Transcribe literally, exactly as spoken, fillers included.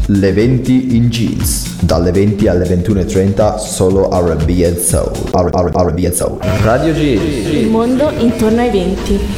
Le venti in jeans, dalle venti alle ventuno e trenta solo R and B and Soul. R and B and Soul. Radio G. Il mondo intorno ai venti.